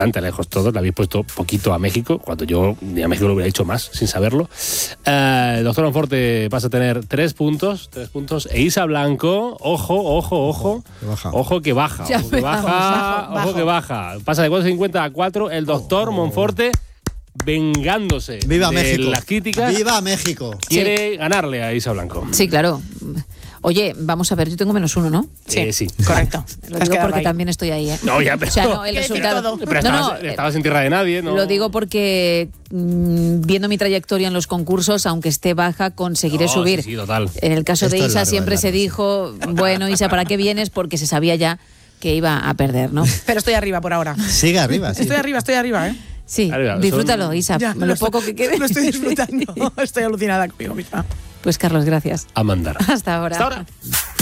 bastante lejos todos, le habéis puesto poquito a México, cuando yo ni a México lo hubiera hecho más, sin saberlo. El doctor Monforte pasa a tener 3 puntos, e Isa Blanco, ojo, que baja, que baja. Pasa de 4.50 a 4, el doctor Monforte vengándose ¡Viva de México! Las críticas. ¡Viva México! Quiere ganarle a Isa Blanco. Sí, claro. Oye, vamos a ver, yo tengo -1, ¿no? Sí. Correcto. Lo digo porque también estoy ahí, ¿eh? No, ya, pero... O sea, no, el resultado... Pero estabas en tierra de nadie, ¿no? Lo digo porque viendo mi trayectoria en los concursos, aunque esté baja, conseguiré subir. Sí, total. En el caso de Esto es Isa largo, siempre se dijo, bueno, Isa, ¿para qué vienes? Porque se sabía ya que iba a perder, ¿no? Pero estoy arriba por ahora. Sigue arriba. Sí. Estoy arriba, ¿eh? Sí, Arriba, disfrútalo, Isa, Ya, lo poco que quede. Lo estoy disfrutando. Estoy alucinada conmigo misma. Pues Carlos, gracias. A mandar. Hasta ahora. Hasta ahora.